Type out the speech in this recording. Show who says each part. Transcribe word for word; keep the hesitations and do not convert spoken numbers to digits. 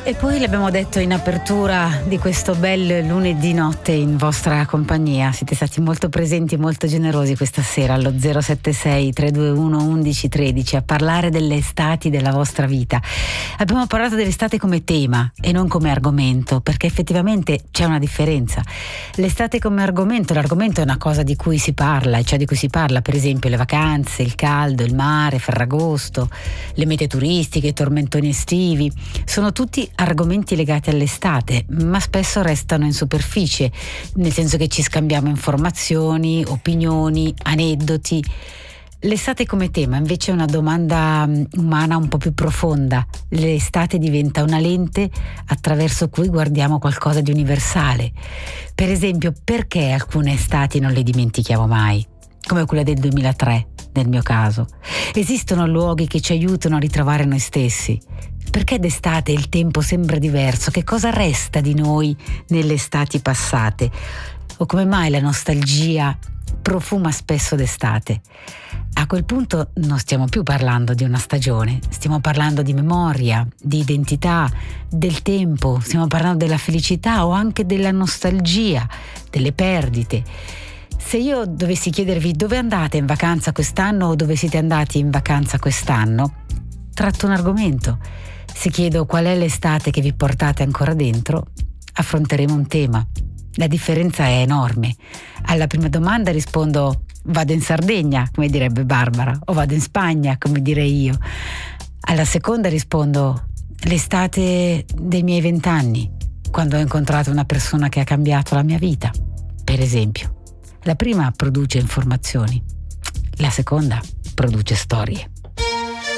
Speaker 1: E poi l'abbiamo detto in apertura di questo bel lunedì notte in vostra compagnia. Siete stati molto presenti, molto generosi questa sera allo zero sette sei tre due uno undici tredici a parlare delle estati della vostra vita. Abbiamo parlato dell'estate come tema e non come argomento, perché effettivamente c'è una differenza. L'estate come argomento, l'argomento è una cosa di cui si parla, e cioè di cui si parla per esempio le vacanze, il caldo, il mare, Ferragosto, le mete turistiche, i tormentoni estivi. Sono tutti argomenti legati all'estate, ma spesso restano in superficie, nel senso che ci scambiamo informazioni, opinioni, aneddoti. L'estate come tema invece è una domanda umana un po' più profonda. L'estate diventa una lente attraverso cui guardiamo qualcosa di universale. Per esempio, perché alcune estati non le dimentichiamo mai? Come quella del duemilatré, nel mio caso. Esistono luoghi che ci aiutano a ritrovare noi stessi. Perché d'estate il tempo sembra diverso? Che cosa resta di noi nelle estati passate? O come mai la nostalgia profuma spesso d'estate? A quel punto non stiamo più parlando di una stagione, stiamo parlando di memoria, di identità, del tempo, stiamo parlando della felicità o anche della nostalgia, delle perdite. Se io dovessi chiedervi dove andate in vacanza quest'anno o dove siete andati in vacanza quest'anno, tratto un argomento. Se chiedo qual è l'estate che vi portate ancora dentro, affronteremo un tema. La differenza è enorme. Alla prima domanda rispondo vado in Sardegna, come direbbe Barbara, o vado in Spagna, come direi io. Alla seconda rispondo l'estate dei miei vent'anni, quando ho incontrato una persona che ha cambiato la mia vita, per esempio. La prima produce informazioni, la seconda produce storie.